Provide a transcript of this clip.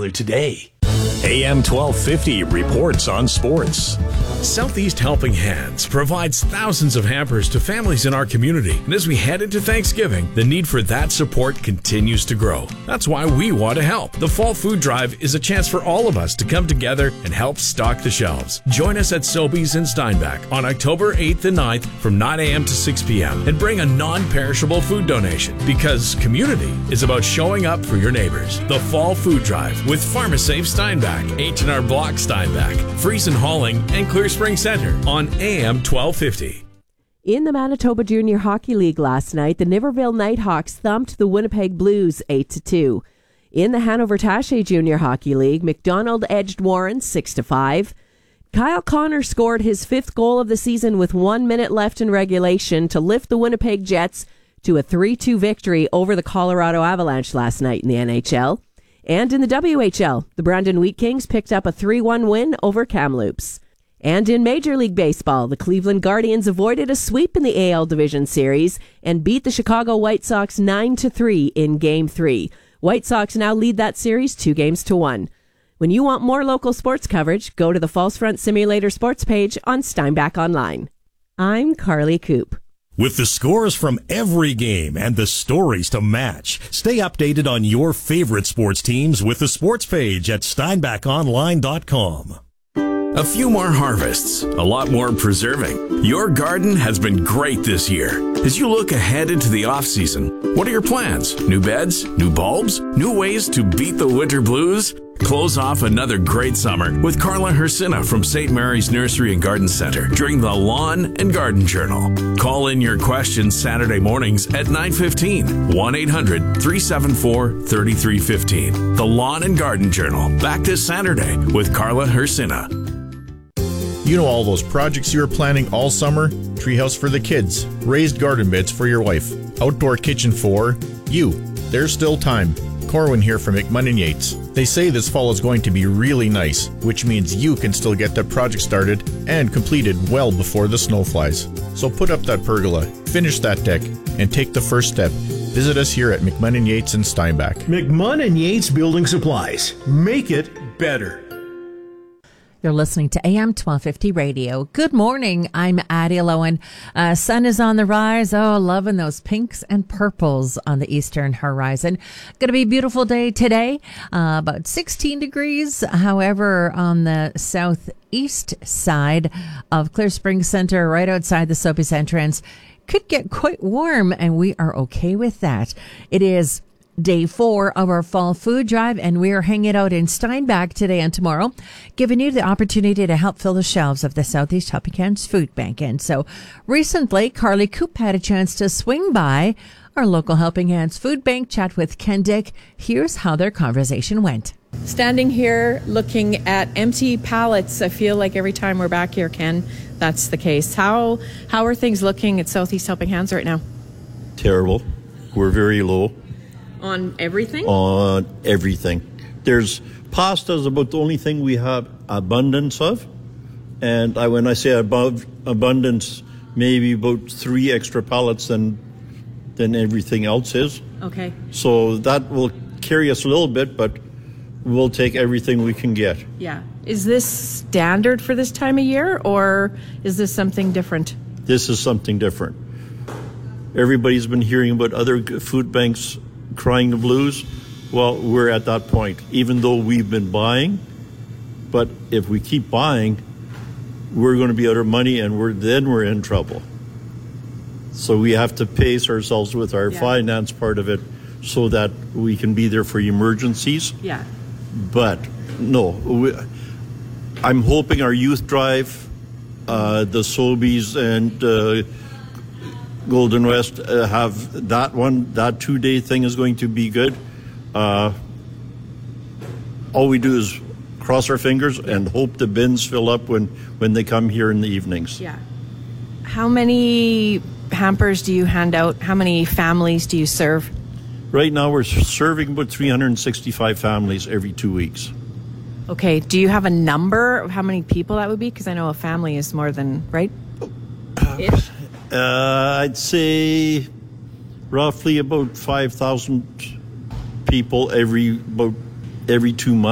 retailer today. AM 1250 reports on sports. Southeast Helping Hands provides thousands of hampers to families in our community. And as we head into Thanksgiving, the need for that support continues to grow. That's why we want to help. The Fall Food Drive is a chance for all of us to come together and help stock the shelves. Join us at Sobeys in Steinbach on October 8th and 9th from 9 a.m. to 6 p.m. and bring a non-perishable food donation, because community is about showing up for your neighbors. The Fall Food Drive with PharmaSafe Steinbach, H&R Block Steinbach, Friesen Hauling, and Clear Spring Center on AM 1250. In the Manitoba Junior Hockey League last night, the Niverville Nighthawks thumped the Winnipeg Blues 8-2. In the Hanover Taché Junior Hockey League, McDonald edged Warren 6-5. Kyle Connor scored his 5th goal of the season with 1 minute left in regulation to lift the Winnipeg Jets to a 3-2 victory over the Colorado Avalanche last night in the NHL. And in the WHL, the Brandon Wheat Kings picked up a 3-1 win over Kamloops. And in Major League Baseball, the Cleveland Guardians avoided a sweep in the AL Division Series and beat the Chicago White Sox 9-3 in Game 3. White Sox now lead that series 2-1. When you want more local sports coverage, go to the False Front Simulator sports page on Steinbach Online. I'm Carly Coop. With the scores from every game and the stories to match, stay updated on your favorite sports teams with the sports page at steinbachonline.com. A few more harvests, a lot more preserving. Your garden has been great this year. As you look ahead into the off-season, what are your plans? New beds? New bulbs? New ways to beat the winter blues? Close off another great summer with Carla Hersina from St. Mary's Nursery and Garden Center during the Lawn and Garden Journal. Call in your questions Saturday mornings at 9:15, 1-800-374-3315. The Lawn and Garden Journal, back this Saturday with Carla Hersina. You know all those projects you were planning all summer? Treehouse for the kids, raised garden beds for your wife, outdoor kitchen for you. There's still time. Corwin here from McMunn & Yates. They say this fall is going to be really nice, which means you can still get that project started and completed well before the snow flies. So put up that pergola, finish that deck, and take the first step. Visit us here at McMunn & Yates in Steinbach. McMunn & Yates Building Supplies. Make it better. You're listening to AM 1250 Radio. Good morning. I'm Addie Lowen. Sun is on the rise. Oh, loving those pinks and purples on the eastern horizon. Going to be a beautiful day today. About 16 degrees. However, on the southeast side of Clear Spring Center, right outside the Sobeys entrance, could get quite warm, and we are okay with that. It is Day 4 of our Fall Food Drive, and we are hanging out in Steinbach today and tomorrow, giving you the opportunity to help fill the shelves of the Southeast Helping Hands Food Bank. And so recently, Carly Coop had a chance to swing by our local Helping Hands Food Bank, chat with Ken Dick. Here's how their conversation went. Standing here looking at empty pallets, I feel like every time we're back here, Ken, that's the case. How are things looking at Southeast Helping Hands right now? Terrible. We're very low. On everything? On everything. There's pasta is about the only thing we have abundance of. And when I say above abundance, maybe about 3 extra pallets than everything else is. Okay. So that will carry us a little bit, but we'll take everything we can get. Yeah. Is this standard for this time of year, or is this something different? This is something different. Everybody's been hearing about other food banks crying the blues. Well, we're at that point, even though we've been buying. But if we keep buying, we're going to be out of money, and we're in trouble. So we have to pace ourselves with our finance part of it so that we can be there for emergencies. Yeah. But no, I'm hoping our youth drive, the Sobeys and Golden West have that one. That 2-day thing is going to be good. All we do is cross our fingers and hope the bins fill up when they come here in the evenings. Yeah. How many hampers do you hand out? How many families do you serve? Right now we're serving about 365 families every 2 weeks. Okay. Do you have a number of how many people that would be? Because I know a family is more than, right? Ish? I'd say roughly about 5,000 people every 2 months.